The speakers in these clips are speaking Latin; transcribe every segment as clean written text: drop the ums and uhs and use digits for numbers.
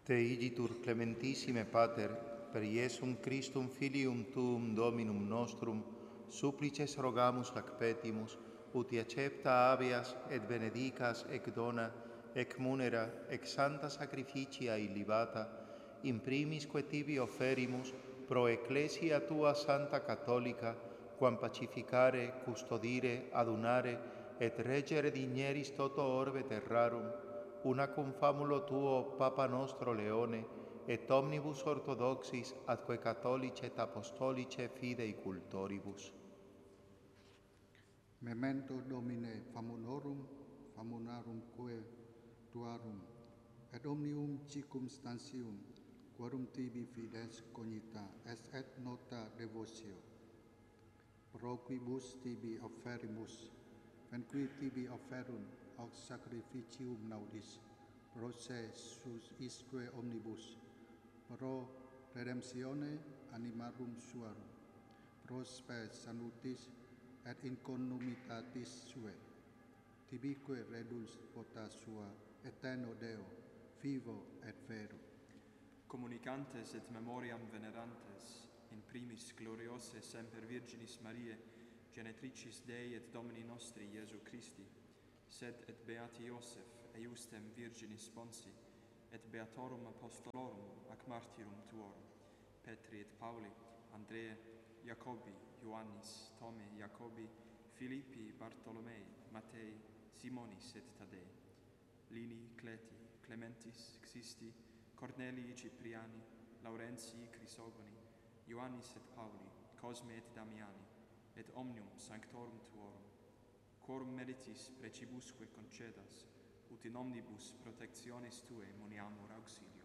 Te igitur clementissime Pater, per Iesum Christum Filium Tuum Dominum nostrum, supplices rogamus ac petimus, uti accepta habeas et benedicas ec dona, ec munera, ec santa sacrificia illibata, in primisque tibi offerimus pro Ecclesia Tua Santa Catholica, quam pacificare, custodire, adunare, et reggere digneris toto orbe terrarum, una cum famulo Tuo, Papa nostro Leone, et omnibus orthodoxis atque catholice et apostolice fidei cultoribus. Memento Domine famulorum, famunarumque tuarum, et omnium circumstantium, quorum tibi fides cognita, est et nota devotio. Pro quibus tibi offerimus, venqui tibi offerum, aux sacrificium naudis, pro se sus isque omnibus, pro redemptione animarum suarum, pro spe salutis et inconumitatis sue, tibique redus vota sua, eterno Deo, vivo et vero. Communicantes et memoriam venerantes, in primis gloriose semper Virginis Mariae, genetricis Dei et Domini nostri Iesu Christi, sed et beati Iosef, eiustem Virginis Sponsi, et beatorum apostolorum ac martyrum tuorum, Petri et Pauli, Andrea, Jacobi, Ioannis, Tome, Jacobi, Filippi, Bartolomei, Matei, Simonis et Tadei, Lini, Cleti, Clementis, Xisti, Cornelii, Cipriani, Laurentii, Crisogoni, Ioannis et Pauli, Cosme et Damiani, et omnium sanctorum tuorum, quorum meritis precibusque concedas, ut in omnibus protectionis Tuae muniamur auxilio.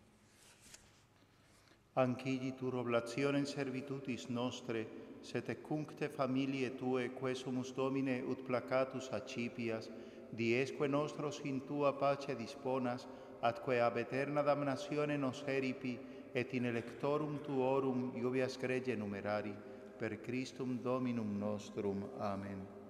Anciditur oblationem servitutis nostre, sed ecuncte familiae Tue, que sumus Domine ut placatus accipias, diesque nostros in Tua pace disponas, atque ab aeterna damnatione nos eripi, et in electorum Tuorum iubias grege numerari, per Christum Dominum nostrum. Amen.